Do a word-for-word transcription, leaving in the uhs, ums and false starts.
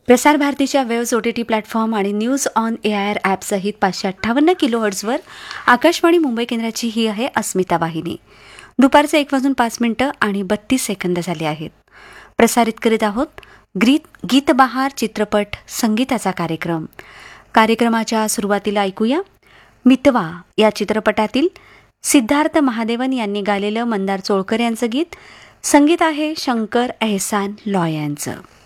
प्रसार भारतीच्या waves O T T platform आणि news on A I R ॲपसहित पाचशे अठ्ठावन्न किलो हर्ट्झवर आकाशवाणी मुंबई केंद्राची ही आहे अस्मिता वाहिनी. दुपारचे एक वाजून पाच मिनिटं आणि बत्तीस सेकंद झाले आहेत. प्रसारित करीत आहोत गीत गीतबहार चित्रपट संगीताचा कार्यक्रम. कार्यक्रमाच्या सुरुवातीला ऐकूया मितवा या चित्रपटातील सिद्धार्थ महादेवन यांनी गायलेलं मंदार चोळकर यांचं गीत. संगीत आहे शंकर एहसान लॉय यांचं.